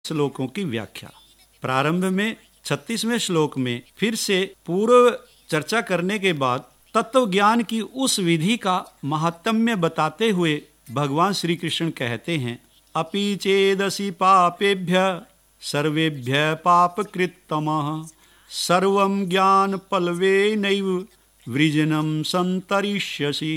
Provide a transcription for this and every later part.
श्लोकों की व्याख्या। प्रारंभ में 36वें श्लोक में फिर से पूर्व चर्चा करने के बाद तत्व ज्ञान की उस विधि का महात्म्य बताते हुए भगवान श्री कृष्ण कहते हैं, अपि चेदसि पापेभ्य सर्वेभ्य पापकृत्तमः सर्वं ज्ञान पल्लवेनैव वृजनं संतरिष्यसि।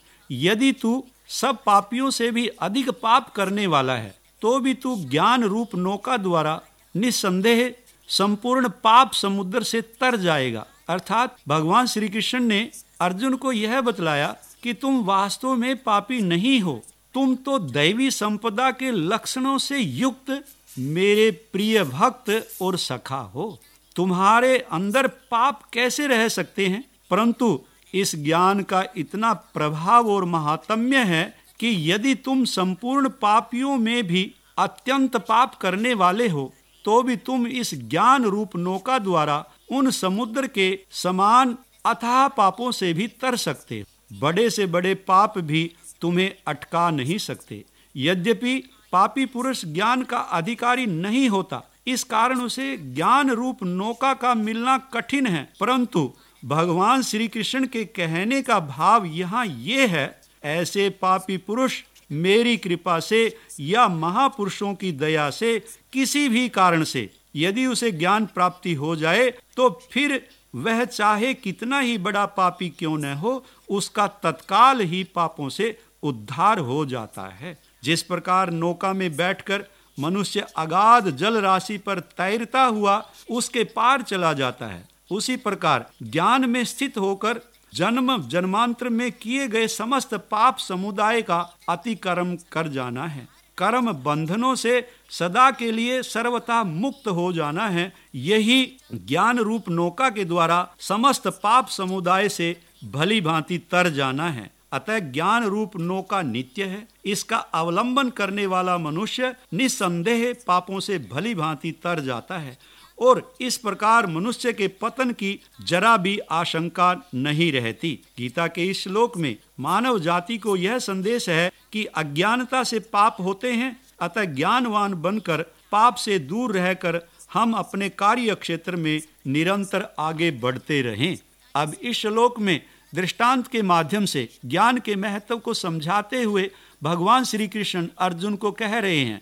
यदि तू सब पापियों से भी अधिक पाप करने वाला है तो भी तू ज्ञान रूप नौका द्वारा निस्संदेह संपूर्ण पाप समुद्र से तर जाएगा। अर्थात भगवान श्री कृष्ण ने अर्जुन को यह बतलाया कि तुम वास्तव में पापी नहीं हो, तुम तो दैवी संपदा के लक्षणों से युक्त मेरे प्रिय भक्त और सखा हो। तुम्हारे अंदर पाप कैसे रह सकते हैं? परंतु इस ज्ञान का इतना प्रभाव और महात्म्य है कि यदि तुम संपूर्ण पापियों में भी अत्यंत पाप करने वाले हो तो भी तुम इस ज्ञान रूप नौका द्वारा उन समुद्र के समान अथाह पापों से भी तर सकते हो। बड़े से बड़े पाप भी तुम्हें अटका नहीं सकते। यद्यपि पापी पुरुष ज्ञान का अधिकारी नहीं होता, इस कारण उसे ज्ञान रूप नौका का मिलना कठिन है, परंतु भगवान श्री कृष्ण के कहने का भाव यहाँ ये है, ऐसे पापी पुरुष मेरी कृपा से या महापुरुषों की दया से किसी भी कारण से यदि उसे ज्ञान प्राप्ति हो जाए तो फिर वह चाहे कितना ही बड़ा पापी क्यों न हो, उसका तत्काल ही पापों से उद्धार हो जाता है। जिस प्रकार नौका में बैठकर मनुष्य अगाध जल राशि पर तैरता हुआ उसके पार चला जाता है, उसी प्रकार ज्ञान में स्थित होकर जन्म जन्मांतर में किए गए समस्त पाप समुदाय का अतिक्रमण कर जाना है। कर्म बंधनों से सदा के लिए सर्वथा मुक्त हो जाना है। यही ज्ञान रूप नौका के द्वारा समस्त पाप समुदाय से भली भांति तर जाना है। अतः ज्ञान रूप नौका नित्य है। इसका अवलंबन करने वाला मनुष्य निस्संदेह पापों से भली भांति तर जाता है और इस प्रकार मनुष्य के पतन की जरा भी आशंका नहीं रहती। गीता के इस श्लोक में मानव जाति को यह संदेश है कि अज्ञानता से पाप होते हैं, अतः ज्ञानवान बनकर पाप से दूर रहकर हम अपने कार्य क्षेत्र में निरंतर आगे बढ़ते रहें। अब इस श्लोक में दृष्टांत के माध्यम से ज्ञान के महत्व को समझाते हुए भगवान श्री कृष्ण अर्जुन को कह रहे हैं,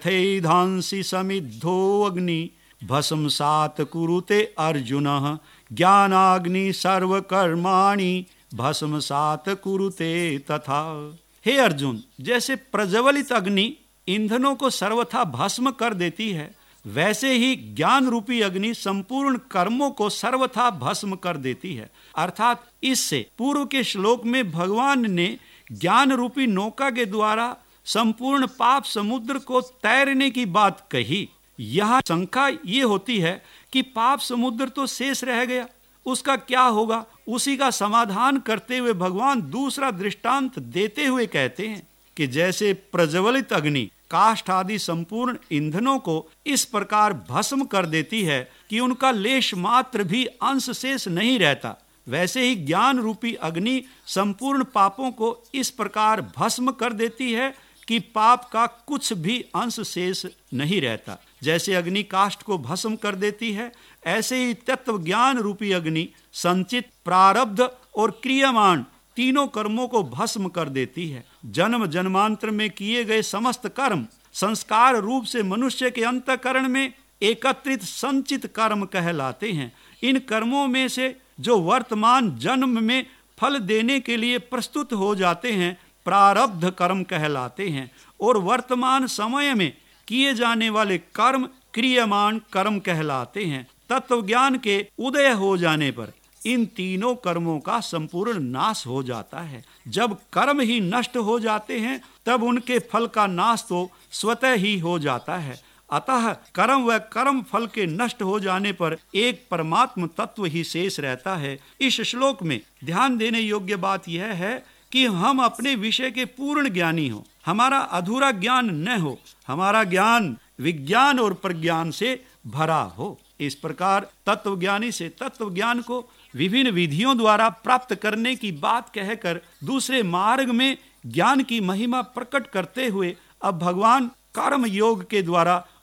यथैधांसि समिद्धो अग्नि भस्मसात् कुरुते अर्जुनः ज्ञानाग्नि सर्वकर्माणि भस्मसात् कुरुते तथा। हे अर्जुन, जैसे प्रज्वलित अग्नि ईंधनों को सर्वथा भस्म कर देती है, वैसे ही ज्ञान रूपी अग्नि संपूर्ण कर्मों को सर्वथा भस्म कर देती है। अर्थात इससे पूर्व के श्लोक में भगवान ने ज्ञान रूपी नौका के द्वारा संपूर्ण पाप समुद्र को तैरने की बात कही। यह शंका ये होती है कि पाप समुद्र तो शेष रह गया, उसका क्या होगा? उसी का समाधान करते हुए भगवान दूसरा दृष्टांत देते हुए कहते हैं कि जैसे प्रज्वलित अग्नि काष्ठ आदि संपूर्ण ईंधनों को इस प्रकार भस्म कर देती है कि उनका लेश मात्र भी अंश शेष नहीं रहता, वैसे ही ज्ञान रूपी अग्नि संपूर्ण पापों को इस प्रकार भस्म कर देती है कि पाप का कुछ भी अंश शेष नहीं रहता। जैसे अग्नि काष्ठ को भस्म कर देती है, ऐसे ही तत्व ज्ञान रूपी अग्नि संचित, प्रारब्ध और क्रियमाण तीनों कर्मों को भस्म कर देती है। जन्म जन्मांतर में किए गए समस्त कर्म संस्कार रूप से मनुष्य के अंतःकरण में एकत्रित संचित कर्म कहलाते हैं। इन कर्मों में से जो वर्तमान जन्म में फल देने के लिए प्रस्तुत हो जाते हैं प्रारब्ध कर्म कहलाते हैं और वर्तमान समय में किए जाने वाले कर्म क्रियमाण कर्म कहलाते हैं। तत्व ज्ञान के उदय हो जाने पर इन तीनों कर्मों का संपूर्ण नाश हो जाता है। जब कर्म ही नष्ट हो जाते हैं तब उनके फल का नाश तो स्वतः ही हो जाता है। अतः कर्म व कर्म फल के नष्ट हो जाने पर एक परमात्म तत्व ही शेष रहता है। इस श्लोक में ध्यान देने योग्य बात यह है कि हम अपने विषय के पूर्ण ज्ञानी हो, हमारा अधूरा ज्ञान न हो, हमारा ज्ञान विज्ञान और प्रज्ञान से भरा हो। इस प्रकार तत्वज्ञानी से तत्व ज्ञान को विभिन्न विधियों द्वारा प्राप्त करने की बात कहकर दूसरे मार्ग में ज्ञान की महिमा प्रकट करते हुए अब भगवान कर्म योग के द्वारा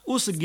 उस